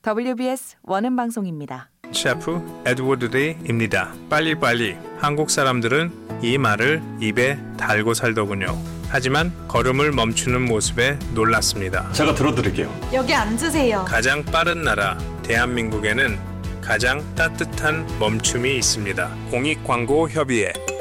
WBS 원음 방송입니다. 셰프 에드워드 리입니다. 빨리빨리. 한국 사람들은 이 말을 입에 달고 살더군요. 하지만 걸음을 멈추는 모습에 놀랐습니다. 제가 들어드릴게요. 여기 앉으세요. 가장 빠른 나라 대한민국에는 가장 따뜻한 멈춤이 있습니다. 공익광고협의회